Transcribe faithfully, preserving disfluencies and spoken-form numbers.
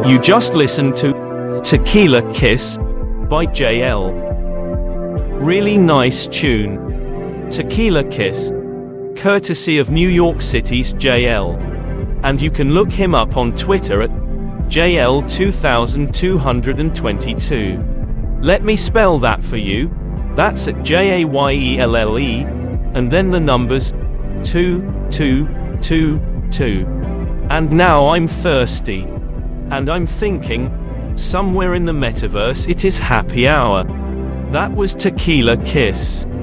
You just listened to Tequila Kiss by J L. Really nice tune. Tequila Kiss, courtesy of New York City's J L. And you can look him up on Twitter at J L two thousand two hundred twenty-two. Let me spell that for you. That's at J A Y E L L E, and then the numbers two two two two. And now I'm thirsty. And I'm thinking, somewhere in the metaverse it is happy hour. That was Tequila Kiss.